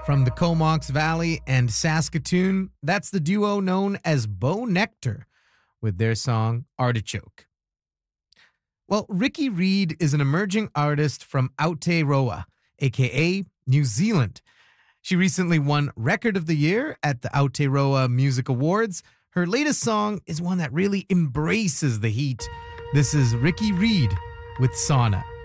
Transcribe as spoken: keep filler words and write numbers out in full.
From the Comox Valley and Saskatoon, that's the duo known as Bo Nectar with their song Artichoke. Well, Ricky Reed is an emerging artist from Aotearoa, aka New Zealand. She recently won Record of the Year at the Aotearoa Music Awards. Her latest song is one that really embraces the heat. This is Ricky Reed with Sauna.